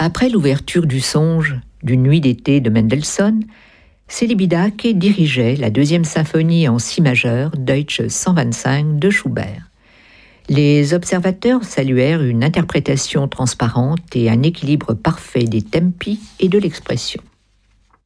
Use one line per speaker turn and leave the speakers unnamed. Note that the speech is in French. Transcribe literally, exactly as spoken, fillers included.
Après l'ouverture du songe d'une nuit d'été de Mendelssohn, Celibidache dirigeait la deuxième symphonie en si majeur, Deutsche cent vingt-cinq, de Schubert. Les observateurs saluèrent une interprétation transparente et un équilibre parfait des tempi et de l'expression.